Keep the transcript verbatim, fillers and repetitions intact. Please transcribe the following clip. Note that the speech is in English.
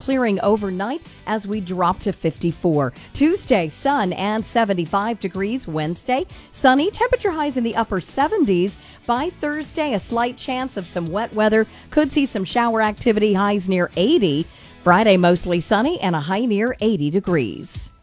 clearing overnight as we drop to fifty-four. Tuesday, sun and seventy-five degrees. Wednesday, sunny, temperature highs in the upper seventies. By Thursday, a slight chance of some wet weather. Could see some shower activity, highs near eighty. Friday, mostly sunny and a high near eighty degrees.